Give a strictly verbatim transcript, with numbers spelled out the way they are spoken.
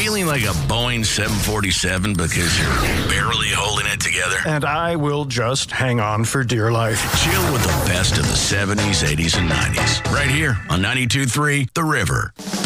feeling like a Boeing seven forty-seven because you're barely holding it together? And I will just hang on for dear life. Chill with the best of the seventies, eighties, and nineties. Right here on ninety-two point three The River.